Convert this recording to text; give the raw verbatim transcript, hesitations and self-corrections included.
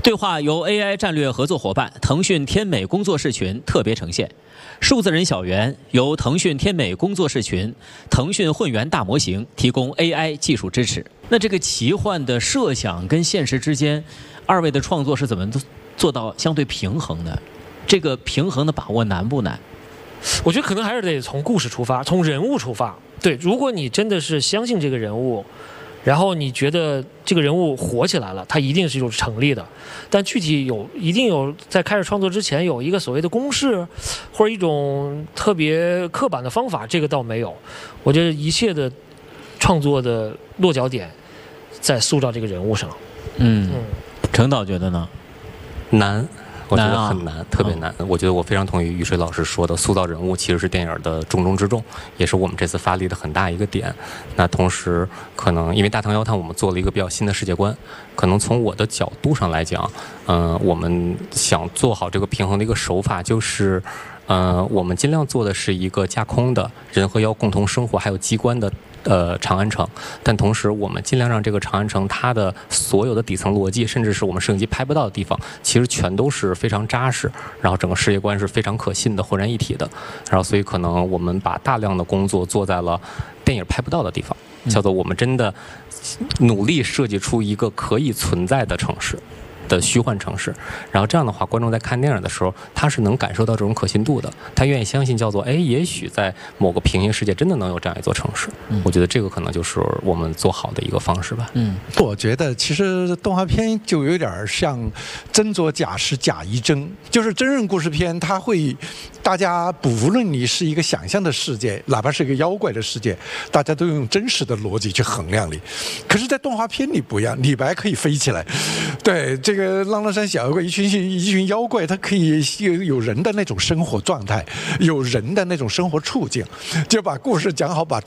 对话由 A I 战略合作伙伴腾讯天美工作室群特别呈现，数字人小圆由腾讯天美工作室群、腾讯混元大模型提供 A I 技术支持。那这个奇幻的设想跟现实之间，二位的创作是怎么做到相对平衡的？这个平衡的把握难不难？ 我觉得可能还是得从故事出发，从人物出发。对，如果你真的是相信这个人物，然后你觉得这个人物火起来了，它一定是有成立的。但具体有一定有在开始创作之前有一个所谓的公式，或者一种特别刻板的方法，这个倒没有。我觉得一切的创作的落脚点在塑造这个人物上。 嗯，程导觉得呢？ 难。我觉得很难， 难啊、 特别难。我觉得我非常同意于水老师说的，塑造人物其实是电影的重中之重，也是我们这次发力的很大一个点。那同时，可能因为大唐妖探我们做了一个比较新的世界观，可能从我的角度上来讲，嗯、呃，我们想做好这个平衡的一个手法就是。呃，我们尽量做的是一个架空的人和妖共同生活，还有机关的呃长安城，但同时我们尽量让这个长安城它的所有的底层逻辑，甚至是我们摄影机拍不到的地方，其实全都是非常扎实，然后整个世界观是非常可信的、浑然一体的。然后所以可能我们把大量的工作做在了电影拍不到的地方，叫做我们真的努力设计出一个可以存在的城市。的虚幻城市，然后这样的话，观众在看电影的时候，他是能感受到这种可信度的，他愿意相信叫做，哎，也许在某个平行世界真的能有这样一座城市。嗯、我觉得这个可能就是我们做好的一个方式吧。 嗯，我觉得其实动画片就有点像真作假时假亦真，就是真人故事片，它会大家不论你是一个想象的世界，哪怕是一个妖怪的世界，大家都用真实的逻辑去衡量你。可是，在动画片里不一样，李白可以飞起来，对这个。这个浪浪山小妖怪，一群一群妖怪，它可以有有人的那种生活状态，有人的那种生活处境，就把故事讲好，把